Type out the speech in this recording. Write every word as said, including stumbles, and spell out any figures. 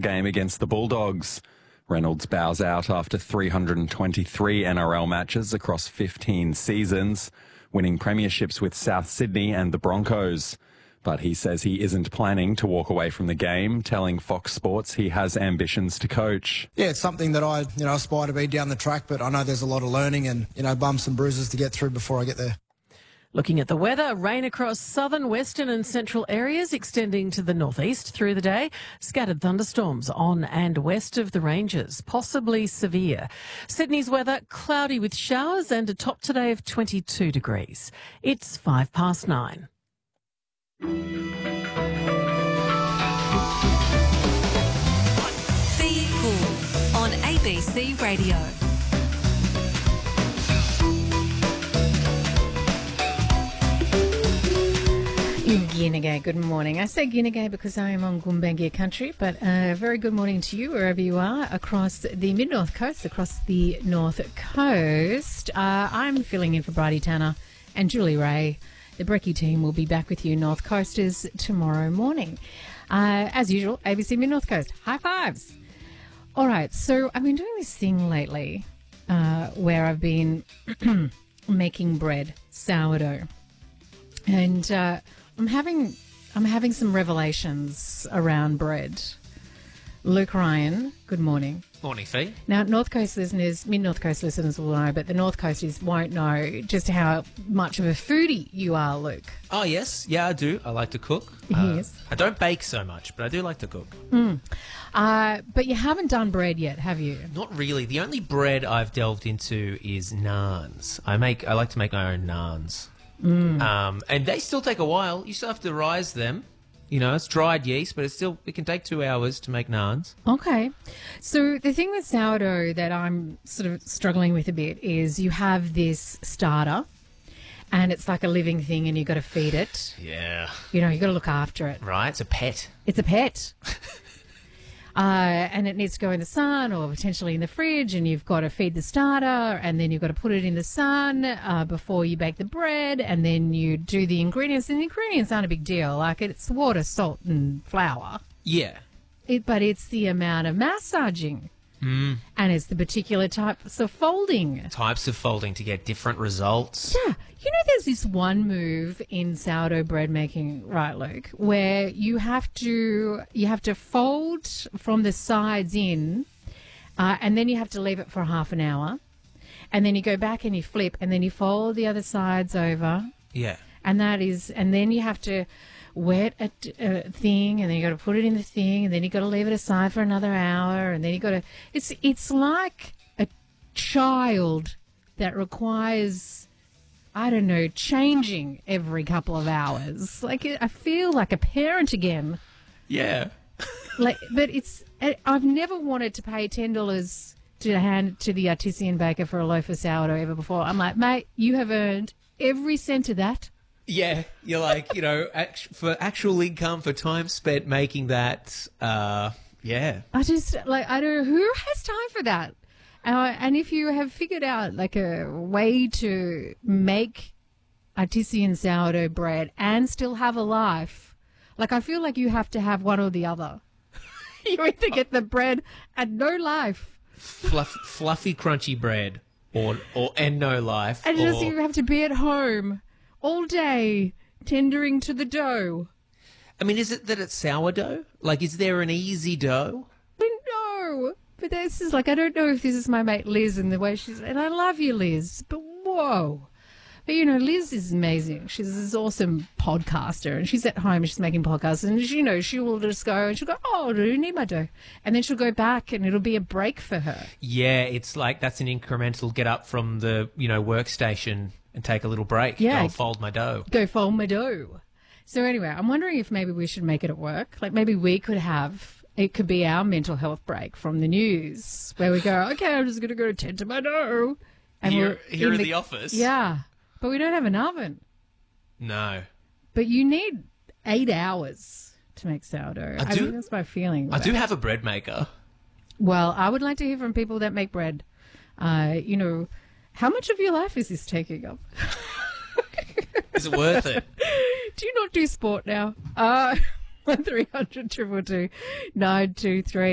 game against the Bulldogs. Reynolds bows out after three hundred twenty-three N R L matches across fifteen seasons, winning premierships with South Sydney and the Broncos. But he says he isn't planning to walk away from the game, telling Fox Sports he has ambitions to coach. Yeah, it's something that I, you know, aspire to be down the track, but I know there's a lot of learning and, you know, bumps and bruises to get through before I get there. Looking at the weather, rain across southern, western and central areas extending to the northeast through the day. Scattered thunderstorms on and west of the ranges, possibly severe. Sydney's weather, cloudy with showers and a top today of twenty-two degrees. It's five past nine. Be Cool on A B C Radio. Ginagay, good morning. I say Ginagay because I am on Gumbaynggirr country, but a uh, very good morning to you wherever you are across the mid-north coast, across the north coast. Uh, I'm filling in for Bridie Tanner and Julie Ray. The Brekkie team will be back with you North Coasters tomorrow morning. Uh, as usual, A B C Mid-North Coast. High fives. All right, so I've been doing this thing lately uh, where I've been making bread, sourdough. And uh, I'm having I'm having some revelations around bread. Luke Ryan, good morning. Morning, Fee. Now, North Coast listeners, mid-North Coast listeners will know, but the North Coasters won't know just how much of a foodie you are, Luke. Oh, yes. Yeah, I do. I like to cook. Yes. Uh, I don't bake so much, but I do like to cook. Mm. Uh, but you haven't done bread yet, have you? Not really. The only bread I've delved into is naans. I make. I like to make my own naans. Mm. Um, and they still take a while. You still have to rise them. You know, it's dried yeast, but it's still it can take two hours to make naans. Okay. So the thing with sourdough that I'm sort of struggling with a bit is you have this starter and it's like a living thing and you've got to feed it. Yeah. You know, you've got to look after it. Right, it's a pet. It's a pet. Uh, and it needs to go in the sun or potentially in the fridge, and you've got to feed the starter, and then you've got to put it in the sun uh, before you bake the bread, and then you do the ingredients. And the ingredients aren't a big deal. Like, it's water, salt, and flour. Yeah. It, but it's the amount of massaging. Mm. And it's the particular types of folding. Types of folding to get different results. Yeah. You know, there's this one move in sourdough bread making, right, Luke, where you have to you have to fold from the sides in, uh, and then you have to leave it for half an hour, and then you go back and you flip, and then you fold the other sides over. Yeah. And that is, and then you have to wet a, a thing, and then you got to put it in the thing, and then you got to leave it aside for another hour, and then you got to. It's it's like a child that requires, I don't know, changing every couple of hours. Like, I feel like a parent again. Yeah. Like, but it's. I've never wanted to pay ten dollars to hand to the artisan baker for a loaf of sourdough ever before. I'm like, mate, you have earned every cent of that. Yeah, you're like, you know, act- for actual income, for time spent making that, uh, yeah. I just, like, I don't know, who has time for that? Uh, and if you have figured out, like, a way to make artisan sourdough bread and still have a life, like, I feel like you have to have one or the other. You either get the bread and no life. Fluff, fluffy, crunchy bread, or, or and no life. And or... just you have to be at home all day, tendering to the dough. I mean, is it that it's sourdough? Like, is there an easy dough? No, but this is like, I don't know if this is my mate Liz and the way she's, and I love you, Liz, but whoa. But, you know, Liz is amazing. She's this awesome podcaster, and she's at home, she's making podcasts, and, you know, she will just go, and she'll go, oh, do you need my dough? And then she'll go back, and it'll be a break for her. Yeah, it's like that's an incremental get up from the, you know, workstation and take a little break. Yeah. Go fold my dough. Go fold my dough. So anyway, I'm wondering if maybe we should make it at work. Like, maybe we could have, it could be our mental health break from the news, where we go, okay, I'm just going to go tend to my dough. And Here, we're here in the, the office? Yeah. But we don't have an oven. No. But you need eight hours to make sourdough. I, I do, mean, that's my feeling. I do have a bread maker. Well, I would like to hear from people that make bread. Uh, you know, how much of your life is this taking up? Is it worth it? Do you not do sport now? Uh, one three hundred two two two nine two three